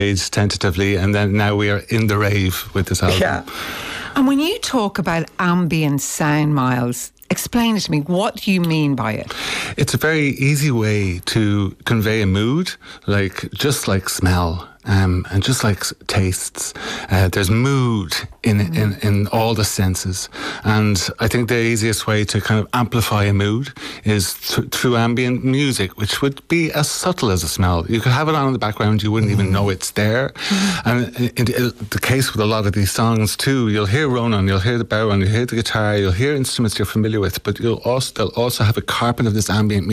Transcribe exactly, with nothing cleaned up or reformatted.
tentatively, and then now we are in the rave with this album. Yeah. And when you talk about ambient sound, Miles, explain it to me. What do you mean by it? It's a very easy way to convey a mood, like just like smell. Um, and just like tastes, uh, there's mood in, mm. in in all the senses, and I think the easiest way to kind of amplify a mood is th- through ambient music, which would be as subtle as a smell. You could have it on in the background, you wouldn't mm. even know it's there. Mm. And in, in the case with a lot of these songs too, you'll hear Ronan, you'll hear the bodhrán, you'll hear the guitar, you'll hear instruments you're familiar with, but you'll also they'll also have a carpet of this ambient music.